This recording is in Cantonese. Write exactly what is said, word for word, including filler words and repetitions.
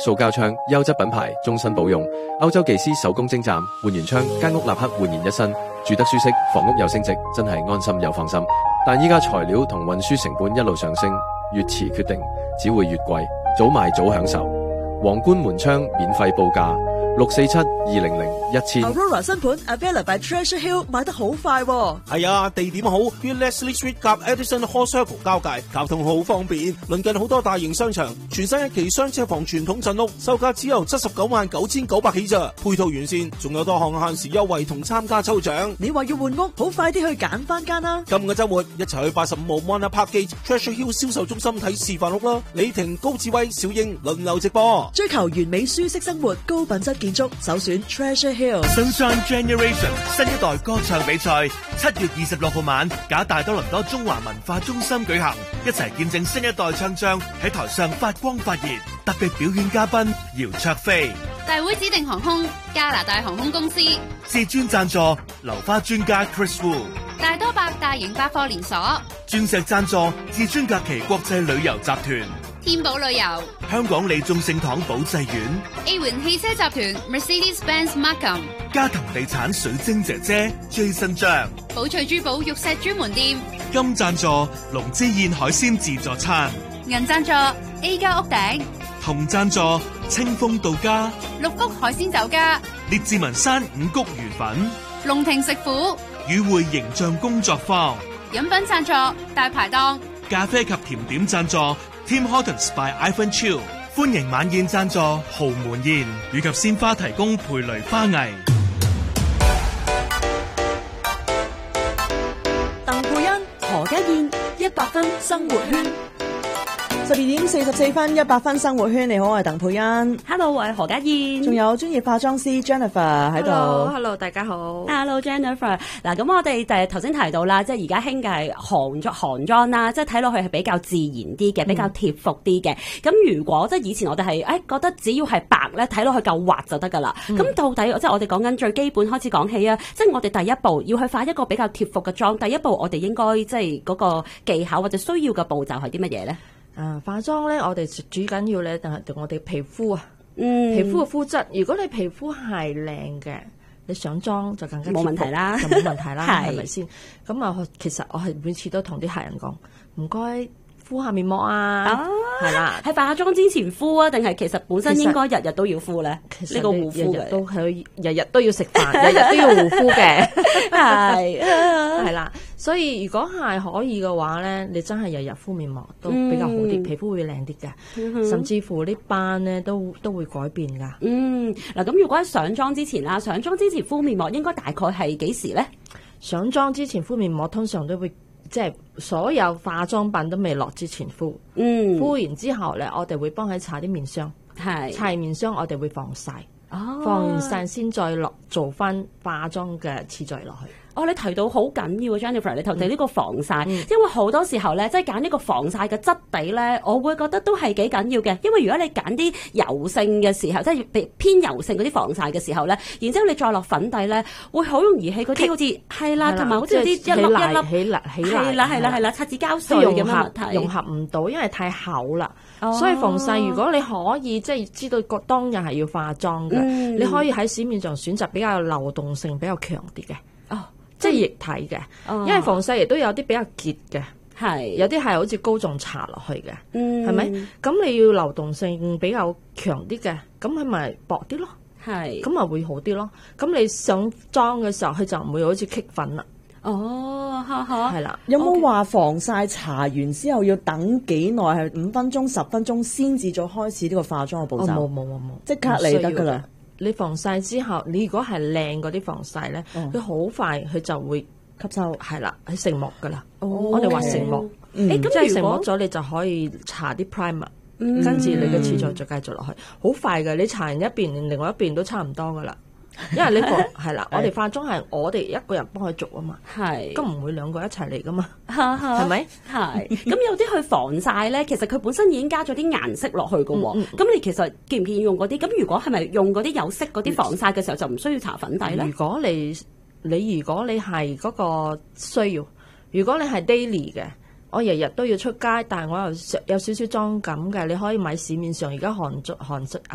塑膠窗，優質品牌，終身保用。歐洲技師手工精湛，換完窗，間屋立刻煥然一新，住得舒適，房屋又升值，真係安心又放心。但依家材料同運輸成本一路上升，越遲決定，只會越貴。早買早享受。皇冠門窗免費報價，六四七二零零一千。 Aurora 新盤 Avila by Treasure Hill 買得好快喎。 係啊，地點好，於 Leslie Street 及 Edison Hall Circle 交界，交通好方便，鄰近好多大型商場。全新一期雙車房傳統鎮屋，售價只由七十九萬九千九百起咋，配套完善，仲有多項限時優惠同參加抽獎。 你話要換屋，好快啲去揀翻間啦！ 今個週末一齊去八十五號 Mona Parkgate Treasure Hill 銷售中心睇示範屋啦！李婷、高志威、小英輪流直播。 追求完美舒適生活，高品質建築，首選 Treasure Hill。 Sunshine Generation 新一代歌唱比賽，七月二十六號晚，假大多倫多中華文化中心舉行，一齊見證新一代唱將喺台上發光發熱。特別表演嘉賓姚焯菲， 大會指定航空加拿大航空公司， 至尊贊助流花專家 Chris Wu， 大多百大型百貨連鎖， 鑽石贊助至尊假期國際旅遊集團， 天寶旅遊， 香港利眾聖堂保濟院 A 環汽車集團 Mercedes-Benz Markham， 嘉騰地產水晶姐姐 Jason 張， 寶翠珠寶玉石專門店， 金贊助龍之燕海鮮自助餐， 銀贊助 A 家屋頂， 銅贊助清風到家， 綠谷海鮮酒家， 列治文山五穀魚粉， 龍庭食府， 與會形象工作坊， 飲品贊助大排檔， 咖啡及甜點贊助 Tim Hortons by Ivan Chiu， 歡迎晚宴贊助豪門宴，以及鮮花提供培雷花藝。 鄧佩欣、何家燕，一百分生活圈。十二點四十四分，一百分生活圈，你好，我係鄧佩欣。 Hello， 我係何家燕。 仲有專業化妝師 Jennifer 喺度。 Hello， Hello， 大家好。Hello Jennifer。嗱，咁我哋誒頭先提到啦，即係而家興嘅係韓妝韓妝啦，即係睇落去係比較自然啲嘅，比較貼服啲嘅。咁、嗯、如果即係以前我哋係誒覺得只要係白咧，睇落去夠滑就得㗎啦。咁、嗯、到底即係我哋講緊最基本開始講起啊，即係我哋第一步要去化一個比較貼服嘅妝，第一步我哋應該即係嗰個技巧或者需要嘅步驟係啲乜嘢咧？ 啊，化妝咧，我哋主緊要咧，就係對我哋皮膚啊， 嗯， 皮膚嘅膚質。如果你皮膚係靚嘅，你上妝就更加冇問題啦， 就冇問題啦，係咪是先？咁啊，其實我係每次都同啲客人講，唔該敷下面膜啊，係啦， 喺化妝之前敷啊，定係其實本身應該日日都要敷咧？ 其實呢個護膚日日都係日日都要食飯，日日都要護膚嘅，係係啦。所以如果係可以嘅話咧，你真係日日敷面膜都比較好啲，嗯、皮膚會靚啲嘅，嗯、甚至乎啲斑咧都都會改變㗎。 嗯，嗱咁如果喺上妝之前啦，上妝之前敷面膜應該大概係幾時咧？ 上妝之前敷面膜通常都會即係所有化妝品都未落之前敷， 嗯， 敷完之後咧，我哋會幫佢搽啲面霜， 係搽面霜我哋會防曬， 哦， 防完曬先再落做翻化妝嘅次序落去。 哦，你提到好緊要啊 Jennifer， 你提到呢個防曬， 嗯、 因為好多時候咧，即係揀呢個防曬嘅質地咧，我會覺得都係幾緊要嘅。因為如果你揀啲油性嘅時候，即係偏油性嗰啲防曬嘅時候咧，然之後你再落粉底咧，會好容易係嗰啲好似係啦，同埋好似啲一粒一粒起泥起泥係啦係啦係啦，擦紙膠水咁樣睇， 融合唔到，因為太厚啦。 哦、 所以防曬如果你可以即係知道個當日係要化妝嘅，嗯、你可以喺市面上選擇比較流動性比較強啲嘅。 哦。 即係液體嘅， 哦、 因為防曬亦都有啲比較結嘅， 係有啲係好似膏狀搽落去嘅， 嗯， 係咪？咁你要流動性比較強啲嘅，咁佢咪薄啲咯， 係， 咁咪會好啲咯。咁你上妝嘅時候，佢就唔會好似棘粉啦。 哦，哈哈， 係啦。 有冇話防曬搽完之後要等幾耐？係五分鐘、十分鐘先至再開始呢個化妝嘅步驟？ 冇冇冇冇， 即刻嚟得㗎啦。 你防曬之後，你如果係靚嗰啲防曬咧，佢好、哦、快佢就會吸收，係啦，係成膜噶啦。哦、我哋話成膜， 嗯、 即係成膜咗，你就可以搽啲 primer，、嗯、跟住你嘅次序再繼續落去，好快嘅。你搽完一邊，另外一邊都差唔多噶啦。因為呢個係啦，我哋化妝係我哋一個人幫佢做啊嘛，係，咁唔會兩個一齊嚟噶嘛，係咪？ 係，咁有啲去防曬咧，其實佢本身已經加咗啲顏色落去噶喎，咁、嗯嗯、你其實建唔建議用嗰啲？咁如果係咪用嗰啲有色嗰啲防曬嘅時候，就唔需要搽粉底咧？ 如果你你如果你係嗰個需要，如果你係 daily 嘅。我日日都要出街，但係我又有少少妝感嘅，你可以買市面上而家韓韓式